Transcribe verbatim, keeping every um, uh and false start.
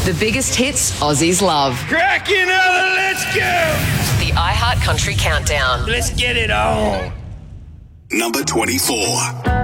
The biggest hits Aussies love. Crack another, let's go! The iHeart Country Countdown. Let's get it on. Number twenty-four.